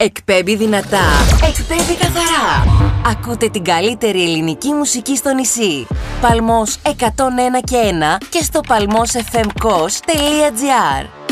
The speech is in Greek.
Εκπέμπει δυνατά, εκπέμπει καθαρά. Ακούτε την καλύτερη ελληνική μουσική στο νησί. Παλμός 101 και 1 και στο palmosfmkos.gr.